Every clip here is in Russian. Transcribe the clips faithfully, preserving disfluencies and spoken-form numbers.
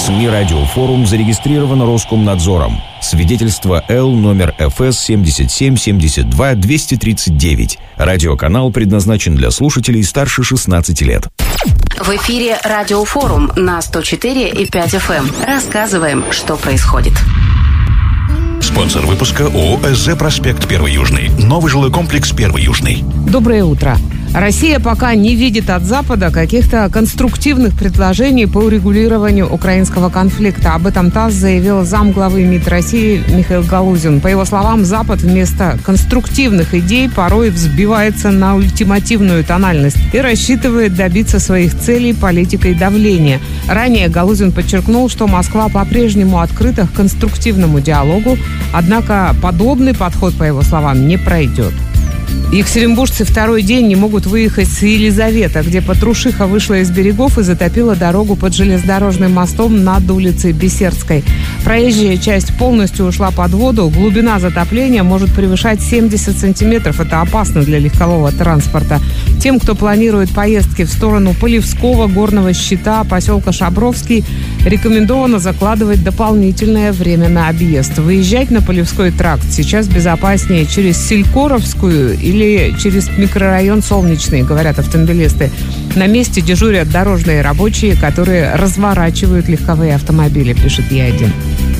СМИ «Радиофорум» зарегистрировано Роскомнадзором. Свидетельство Л номер эф эс семьдесят семь семьдесят два двести тридцать девять. Радиоканал предназначен для слушателей старше шестнадцати лет. В эфире «Радиофорум» на сто четыре и пять эф эм. Рассказываем, что происходит. Спонсор выпуска ООО «СЗ Проспект Первый Южный». Новый жилой комплекс Первый Южный. Доброе утро. Россия пока не видит от Запада каких-то конструктивных предложений по урегулированию украинского конфликта. Об этом ТАСС заявил замглавы МИД России Михаил Галузин. По его словам, Запад вместо конструктивных идей порой взбивается на ультимативную тональность и рассчитывает добиться своих целей политикой давления. Ранее Галузин подчеркнул, что Москва по-прежнему открыта к конструктивному диалогу, однако подобный подход, по его словам, не пройдет. Екатеринбуржцы второй день не могут выехать с Елизавета, где Патрушиха вышла из берегов и затопила дорогу под железнодорожным мостом над улицей Бессердской. Проезжая часть полностью ушла под воду. Глубина затопления может превышать семьдесят сантиметров. Это опасно для легкового транспорта. Тем, кто планирует поездки в сторону Полевского, Горного Щита, поселка Шабровский, рекомендовано закладывать дополнительное время на объезд. Выезжать на Полевской тракт сейчас безопаснее через Селькоровскую или через микрорайон Солнечный, говорят автомобилисты. На месте дежурят дорожные рабочие, которые разворачивают легковые автомобили, пишет Е один.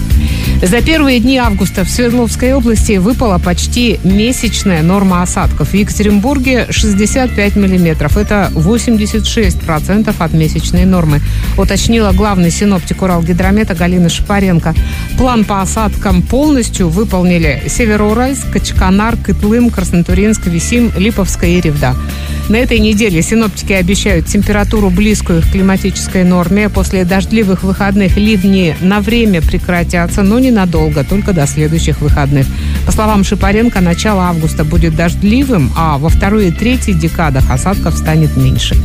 За первые дни августа в Свердловской области выпала почти месячная норма осадков. В Екатеринбурге шестьдесят пять миллиметров. Это восемьдесят шесть процентов от месячной нормы, уточнила главный синоптик Уралгидромета Галина Шапаренко. План по осадкам полностью выполнили Североуральск, Качканар, Кытлым, Краснотурьинск, Висим, Липовская и Ревда. На этой неделе синоптики обещают температуру, близкую к климатической норме. После дождливых выходных ливни на время прекратятся, но не надолго, только до следующих выходных. По словам Шапаренко, начало августа будет дождливым, а во второй и третьей декадах осадков станет меньше.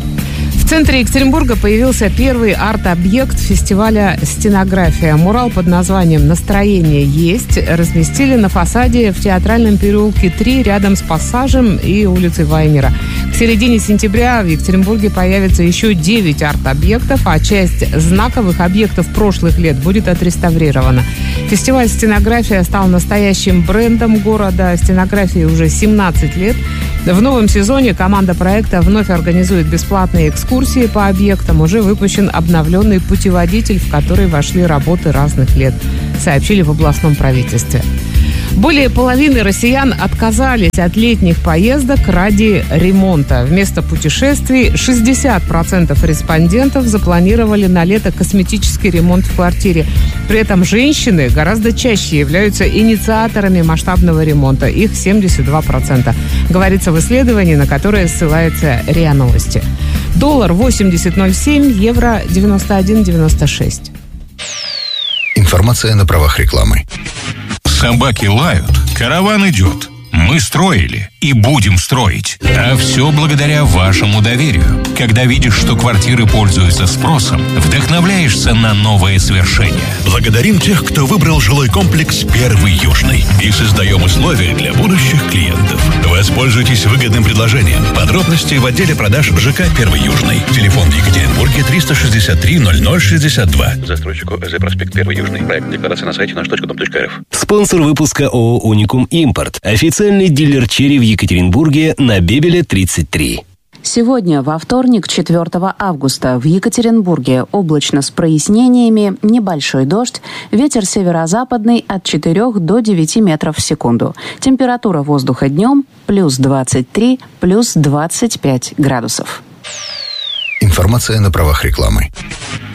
В центре Екатеринбурга появился первый арт-объект фестиваля «Стенография». Мурал под названием «Настроение есть» разместили на фасаде в Театральном переулке три рядом с Пассажем и улицей Вайнера. К середине сентября в Екатеринбурге появится еще девять арт-объектов, а часть знаковых объектов прошлых лет будет отреставрирована. Фестиваль «Стенография» стал настоящим брендом города. Стенографии уже семнадцать лет. В новом сезоне команда проекта вновь организует бесплатные экскурсии по объектам. Уже выпущен обновленный путеводитель, в который вошли работы разных лет, сообщили в областном правительстве. Более половины россиян отказались от летних поездок ради ремонта. Вместо путешествий шестьдесят процентов респондентов запланировали на лето косметический ремонт в квартире. При этом женщины гораздо чаще являются инициаторами масштабного ремонта. Их семьдесят два процента. Говорится в исследовании, на которое ссылается РИА Новости. Доллар восемьдесят ноль семь, евро девяносто один девяносто шесть. Информация на правах рекламы. Собаки лают, караван идет. Мы строили и будем строить. А все благодаря вашему доверию. Когда видишь, что квартиры пользуются спросом, вдохновляешься на новые свершения. Благодарим тех, кто выбрал жилой комплекс «Первый Южный». И создаем условия для будущих клиентов. Воспользуйтесь выгодным предложением. Подробности в отделе продаж ЖК «Первый Южный». Телефон в Екатеринбурге триста шестьдесят три ноль ноль шестьдесят два. Застройщику ЭЗ Проспект Первый Южный. Проект декларации на сайте наш точка дом точка рф. Спонсор выпуска ООО «Уникум Импорт». Официальный дилер черри в Екатеринбурге на Бебеля тридцать три. Сегодня, во вторник, четвёртого августа, в Екатеринбурге облачно с прояснениями, небольшой дождь, ветер северо-западный от четырёх до девяти метров в секунду. Температура воздуха днем плюс двадцать три, плюс двадцать пять градусов. Информация на правах рекламы.